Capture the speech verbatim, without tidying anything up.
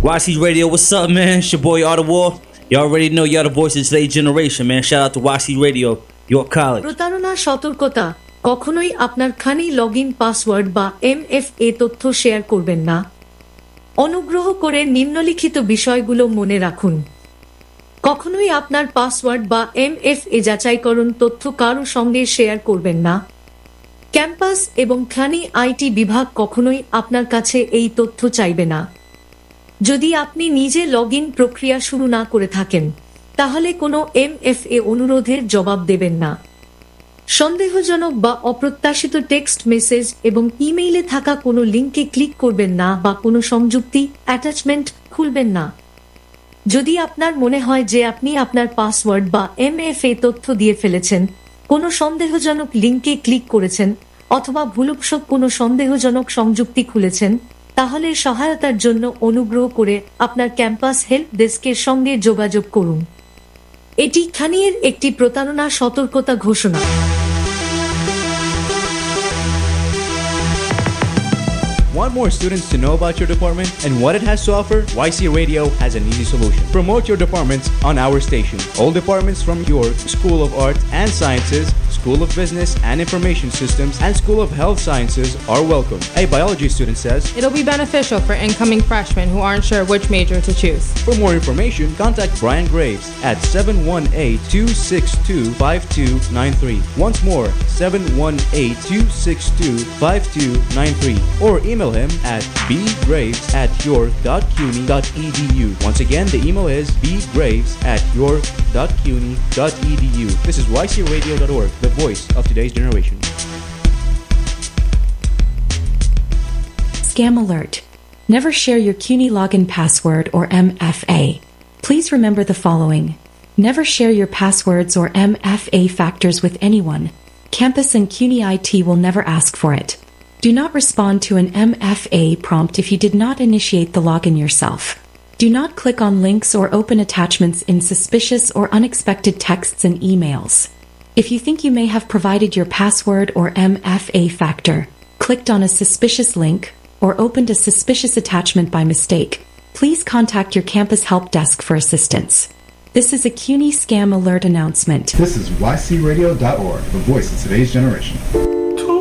Y C Radio, what's up, man? It's your boy Ottawa. You already know you're the voice of today's generation, man. Shout out to Y C Radio, York College. প্রতারণা সতর্কতা, কখনোই আপনার খানি login password বা MFA তথ্য share করবেন না। অনুগ্রহ করে নিম্নলিখিত বিষয়গুলো মনে রাখুন। কখনোই আপনার পাসওয়ার্ড বা এমএফএ যাচাইকরণ তথ্য কারো সঙ্গে শেয়ার করবেন না। ক্যাম্পাস এবং খানি আইটি বিভাগ কখনোই আপনার কাছে এই তথ্য চাইবে না। যদি আপনি নিজে লগইন প্রক্রিয়া শুরু না করে থাকেন, তাহলে কোনো এমএফএ অনুরোধের জবাব দেবেন না। সন্দেহজনক বা অপ্রত্যাশিত টেক্সট মেসেজ এবং ইমেইলে থাকা কোনো লিঙ্কে ক্লিক করবেন না বা কোনো সংযুক্তি অ্যাটাচমেন্ট খুলবেন না। যদি আপনার মনে হয় যে আপনি আপনার পাসওয়ার্ড বা এমএফএ তথ্য দিয়ে ফেলেছেন, কোনো সন্দেহজনক লিঙ্কে ক্লিক করেছেন অথবা ভুলবশত কোনো সন্দেহজনক সংযুক্তি খুলেছেন, তাহলে সহায়তার জন্য অনুগ্রহ করে আপনার ক্যাম্পাস হেল্প ডেস্কের সঙ্গে যোগাযোগ করুন। এটি খানিয়ের একটি প্রতারণা সতর্কতা ঘোষণা। Want more students to know about your department and what it has to offer? Y C Radio has an easy solution. Promote your departments on our station. All departments from York School of Arts and Sciences, School of Business and Information Systems, and School of Health Sciences are welcome. A biology student says, it'll be beneficial for incoming freshmen who aren't sure which major to choose. For more information, contact Brian Graves at seven one eight, two six two, five two nine three. Once more, seven one eight, two six two, five two nine three. Or email him at bgraves at york dot cuny dot e d u. Once again, the email is bgraves at york dot cuny dot e d u. This is y c radio dot org, the voice of today's generation. Scam alert. Never share your CUNY login password or M F A. Please remember the following. Never share your passwords or M F A factors with anyone. Campus and CUNY I T will never ask for it. Do not respond to an M F A prompt if you did not initiate the login yourself. Do not click on links or open attachments in suspicious or unexpected texts and emails. If you think you may have provided your password or M F A factor, clicked on a suspicious link, or opened a suspicious attachment by mistake, please contact your campus help desk for assistance. This is a CUNY Scam Alert announcement. This is y c radio dot org, the voice of today's generation.